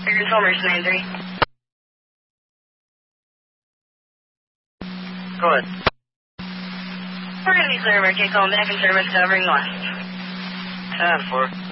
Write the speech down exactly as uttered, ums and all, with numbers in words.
Figure Homer, nine three. Go ahead. We're going to be clear of our kick home back in service covering west. ten four.